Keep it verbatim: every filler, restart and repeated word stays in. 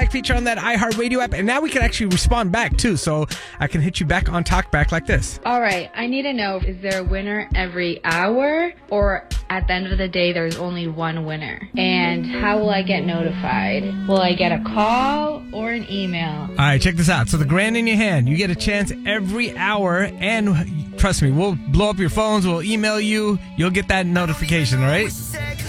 Talkback feature on that iHeartRadio app. And now we can actually respond back, too. So I can hit you back on Talkback like this. All right. I need to know, is there a winner every hour? Or at the end of the day, there's only one winner? And how will I get notified? Will I get a call or an email? All right, check this out. So the grand in your hand, you get a chance every hour. And trust me, we'll blow up your phones. We'll email you. You'll get that notification, all right?